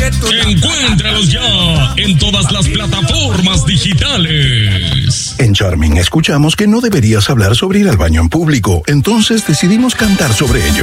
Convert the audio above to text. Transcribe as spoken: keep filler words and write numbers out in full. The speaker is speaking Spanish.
Encuéntralos ya en todas las plataformas digitales. En Charming escuchamos que no deberías hablar sobre ir al baño en público, entonces decidimos cantar sobre ello.